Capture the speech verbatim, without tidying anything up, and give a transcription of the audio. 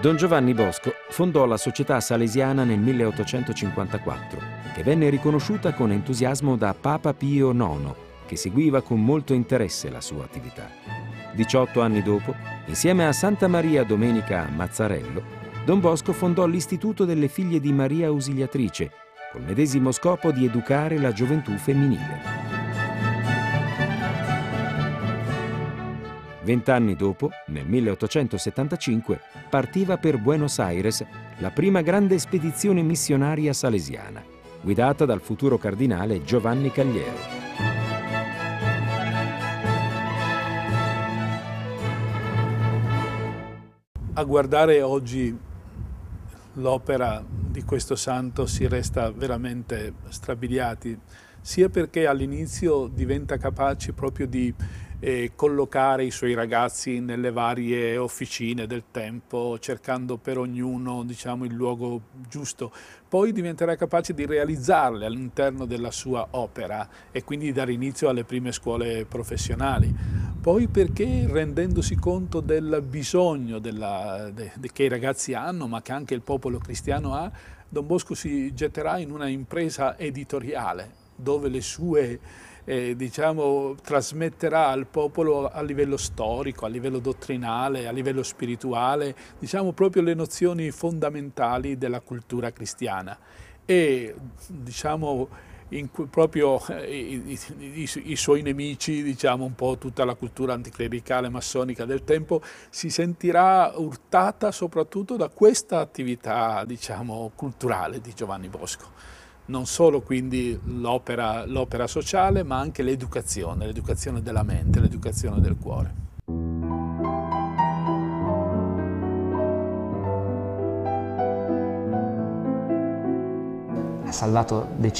Don Giovanni Bosco fondò la Società Salesiana nel milleottocentocinquantaquattro, che venne riconosciuta con entusiasmo da Papa Pio nono, che seguiva con molto interesse la sua attività. diciotto anni dopo, insieme a Santa Maria Domenica a Mazzarello, Don Bosco fondò l'Istituto delle Figlie di Maria Ausiliatrice, col medesimo scopo di educare la gioventù femminile. Vent'anni dopo, nel milleottocentosettantacinque, partiva per Buenos Aires la prima grande spedizione missionaria salesiana, guidata dal futuro cardinale Giovanni Cagliero. A guardare oggi l'opera di questo santo si resta veramente strabiliati, sia perché all'inizio diventa capace proprio di eh, collocare i suoi ragazzi nelle varie officine del tempo, cercando per ognuno, diciamo, il luogo giusto. Poi diventerà capace di realizzarle all'interno della sua opera e quindi dare inizio alle prime scuole professionali. Poi perché, rendendosi conto del bisogno della, de, de, che i ragazzi hanno, ma che anche il popolo cristiano ha, Don Bosco si getterà in una impresa editoriale dove le sue, eh, diciamo, trasmetterà al popolo a livello storico, a livello dottrinale, a livello spirituale, diciamo proprio le nozioni fondamentali della cultura cristiana. E, diciamo, in cui proprio eh, i, i, i suoi nemici, diciamo un po' tutta la cultura anticlericale massonica del tempo, si sentirà urtata soprattutto da questa attività, diciamo, culturale di Giovanni Bosco. Non solo quindi l'opera l'opera sociale, ma anche l'educazione, l'educazione della mente, l'educazione del cuore. Ha salvato decine